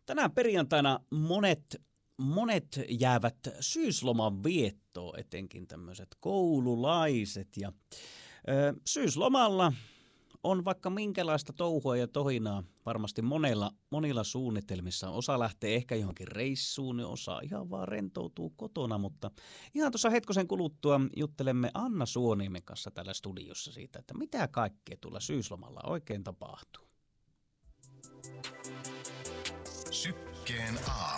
Tänään perjantaina monet jäävät syysloman viettoon, etenkin tämmöiset koululaiset. Ja syyslomalla on vaikka minkälaista touhua ja tohinaa varmasti monilla suunnitelmissa. Osa lähtee ehkä johonkin reissuun, osa ihan vaan rentoutuu kotona, mutta ihan tuossa hetkosen kuluttua juttelemme Anna Suoniemen kanssa täällä studiossa siitä, että mitä kaikkea tuolla syyslomalla oikein tapahtuu. Sykkeen aamu.